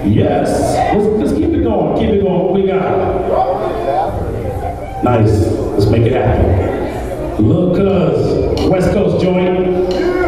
Yes. Let's keep it going. Keep it going. What we got? Nice. Let's make it happen. Look, cuz West Coast joint.